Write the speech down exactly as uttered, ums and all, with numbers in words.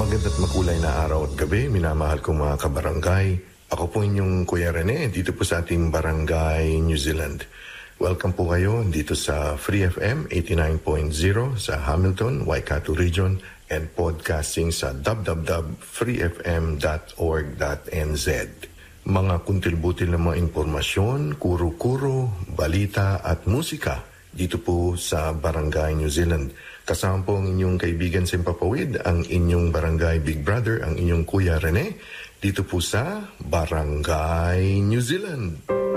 Maganda't makulay na araw at gabi, minamahal kong mga kabarangay. Ako po inyong Kuya Rene, dito po sa ating Barangay New Zealand. Welcome po kayo dito sa Free F M eighty-nine point zero sa Hamilton, Waikato Region and podcasting sa w w w dot free f m dot org dot n z. Mga kuntil-butil na mga impormasyon, kuro-kuro, balita at musika dito po sa Barangay New Zealand. Kasama po ang inyong kaibigan Simpapawid, ang inyong Barangay Big Brother, ang inyong Kuya Rene, dito po sa Barangay New Zealand.